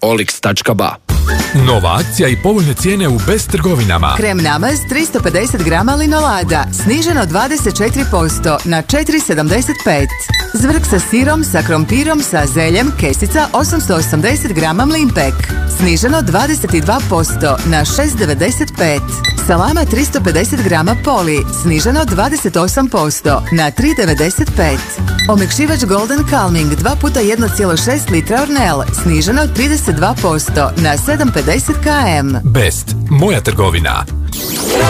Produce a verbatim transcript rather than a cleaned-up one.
olix tačka ba. Nova akcija i povoljne cijene u Best trgovinama. Krem namaz tristo pedeset grama linolada, sniženo dvadeset četiri posto na četiri sedamdeset pet. Zvrk sa sirom, sa krompirom, sa zeljem, kesica osamsto osamdeset grama Mlimpek, sniženo dvadeset dva posto na šest devedeset pet. Salama tristo pedeset grama Poli, sniženo dvadeset osam posto na tri devedeset pet. Omekšivač Golden Calming dva puta jedan zarez šest litra Ornel, sniženo trideset dva posto na sedam pedeset kilometara. Best, moja trgovina.